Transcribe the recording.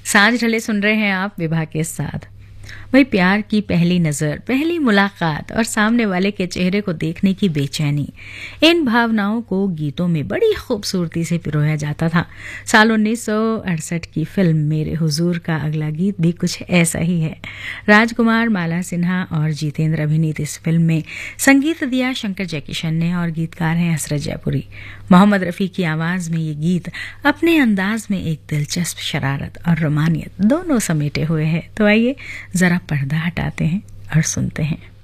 साँझ ढले सुन रहे हैं आप विभा के साथ। वही प्यार की पहली नज़र, पहली मुलाकात और सामने वाले के चेहरे को देखने की बेचैनी, इन भावनाओं को गीतों में बड़ी खूबसूरती से पिरोया जाता था। साल 1968 की फिल्म मेरे हुजूर का अगला गीत भी कुछ ऐसा ही है। राजकुमार, माला सिन्हा और जितेंद्र अभिनीत इस फिल्म में संगीत दिया शंकर जयकिशन ने और गीतकार हैं हसरत जयपुरी। मोहम्मद रफ़ी की आवाज़ में ये गीत अपने अंदाज में एक दिलचस्प शरारत और रोमानियत दोनों समेटे हुए है। तो आइए जरा पर्दा हटाते हैं और सुनते हैं।